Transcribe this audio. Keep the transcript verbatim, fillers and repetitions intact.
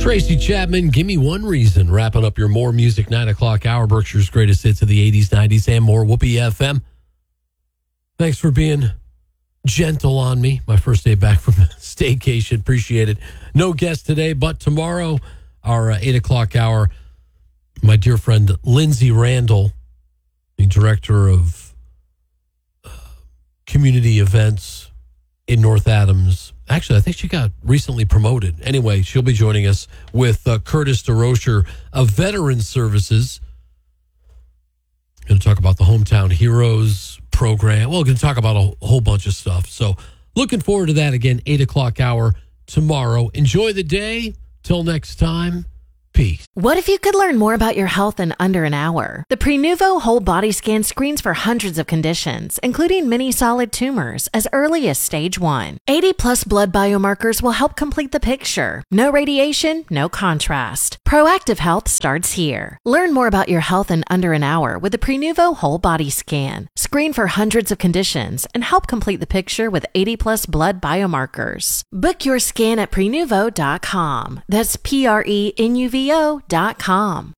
Tracy Chapman, give me one reason. Wrapping up your More Music nine o'clock hour, Berkshire's greatest hits of the eighties, nineties, and more. Whoopee F M. Thanks for being gentle on me. My first day back from staycation. Appreciate it. No guest today, but tomorrow, our uh, eight o'clock hour, my dear friend Lindsay Randall, the director of uh, community events in North Adams. Actually, I think she got recently promoted. Anyway, she'll be joining us with uh, Curtis DeRocher of Veteran Services. Going to talk about the Hometown Heroes program. Well, going to talk about a whole bunch of stuff. So looking forward to that again, eight o'clock hour tomorrow. Enjoy the day. Till next time. Peace. What if you could learn more about your health in under an hour? The Prenuvo Whole Body Scan screens for hundreds of conditions, including many solid tumors, as early as stage one. eighty plus blood biomarkers will help complete the picture. No radiation, no contrast. Proactive health starts here. Learn more about your health in under an hour with the Prenuvo Whole Body Scan. Screen for hundreds of conditions and help complete the picture with eighty plus blood biomarkers. Book your scan at prenuvo dot com. That's P R E N U V O dot com.